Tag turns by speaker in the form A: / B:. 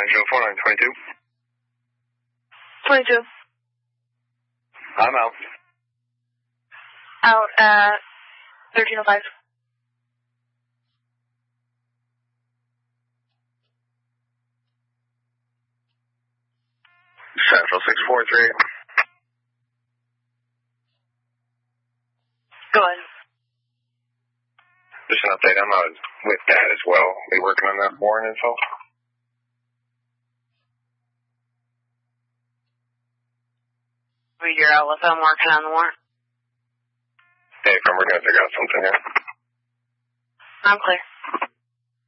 A: 904-922.
B: 22.
A: I'm out.
B: Out at 1305.
A: Central 643.
B: Go ahead.
A: Just an update. I'm out with Dad as well. We working on that warrant info?
B: You're out with them working on the warrant?
A: Hey, we're going to figure out something here.
B: I'm clear.